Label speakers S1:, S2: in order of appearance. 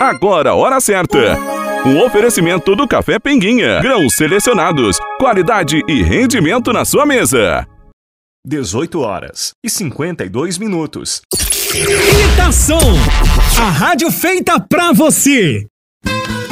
S1: agora a hora certa. Um oferecimento do Café Pinguinha. Grãos selecionados, qualidade e rendimento na sua mesa.
S2: 18h52.
S3: Imitação, a rádio feita pra você.